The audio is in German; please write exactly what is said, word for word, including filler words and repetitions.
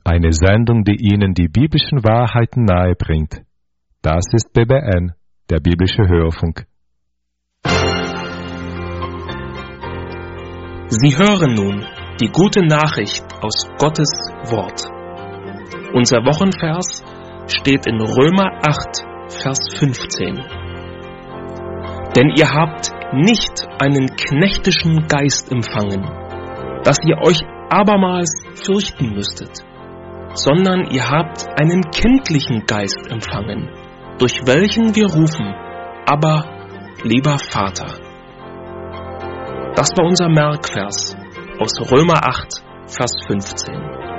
eine Sendung, die Ihnen die biblischen Wahrheiten nahebringt. Das ist B B N, der biblische Hörfunk. Sie hören nun die gute Nachricht aus Gottes Wort. Unser Wochenvers steht in Römer acht, Vers fünfzehn. Denn ihr habt nicht einen knechtischen Geist empfangen, dass ihr euch abermals fürchten müsstet, sondern ihr habt einen kindlichen Geist empfangen, durch welchen wir rufen, aber lieber Vater. Das war unser Merkvers aus Römer acht, Vers fünfzehn.